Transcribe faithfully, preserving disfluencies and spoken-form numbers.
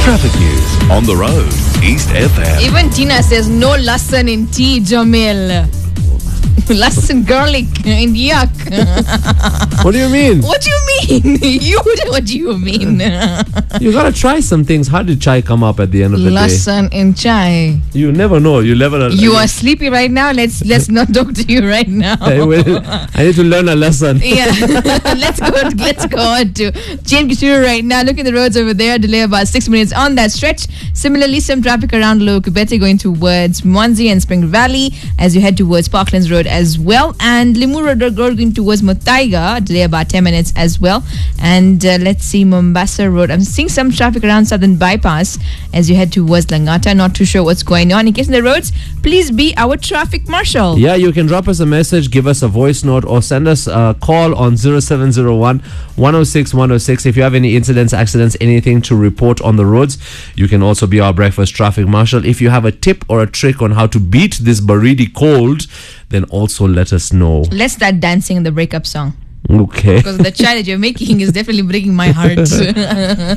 Traffic news on the road. East F M. Even Tina says no lasan in tea, Jamil. Lasan garlic in yak. What do you mean? What do you mean? you what do you mean? You gotta try some things. How did chai come up at the end of the Lasan in chai. day? You never know. You never. You are sleepy right now. Let's let's not talk to you right now. I, will, I need to learn a lesson. Yeah, let's go. Let's go on to Jain Kishore right now. Look at the roads over there. Delay about six minutes on that stretch. Similarly, some traffic around Lokubete going towards Mwanzi and Spring Valley as you head towards Parklands Road as well. And Limuru Road going towards Mutaiga. Delay about ten minutes as well. And uh, let's see Mombasa Road. I'm seeing some traffic around Southern Bypass as you head towards Langata. Not too sure what's going on. In case in the roads, please be our traffic marshal. Yeah, you can drop us a message, give us a voice note, or send us a call on zero seven zero one, one oh six, one oh six. If you have any incidents, accidents, anything to report on the roads, you can also be our breakfast traffic marshal. If you have a tip or a trick on how to beat this baridi cold, then also let us know. Let's start dancing in the breakup song. Okay. Because the chai that you're making is definitely breaking my heart.